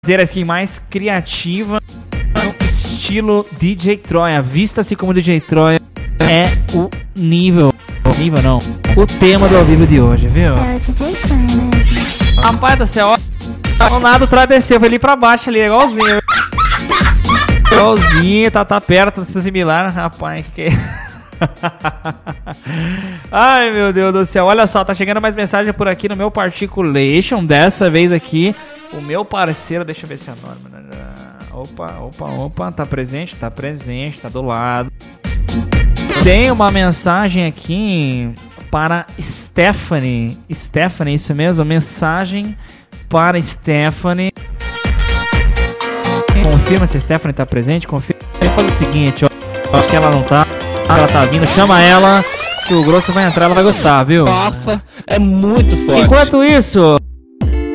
Fazer a skin mais criativa no estilo DJ Troia. Vista-se como DJ Troia é o nível. Nível não. O tema do ao vivo de hoje, viu? Rapaz do céu, ó. O nada desceu, foi ali pra baixo ali, igualzinho. Igualzinho, tá perto de se assimilar, rapaz. Que... Ai, meu Deus do céu. Olha só, tá chegando mais mensagem por aqui no meu Particulation. Dessa vez aqui, o meu parceiro, deixa eu ver se é nome. Opa, tá presente, tá do lado. Tem uma mensagem aqui para Stephanie. Stephanie, isso mesmo? Mensagem para Stephanie. Confirma se a Stephanie tá presente. Confirma. Faz o seguinte, ó. Acho que ela não tá. Ela tá vindo. Chama ela. Que o grosso vai entrar, ela vai gostar, viu? Nossa, é muito forte. Enquanto isso...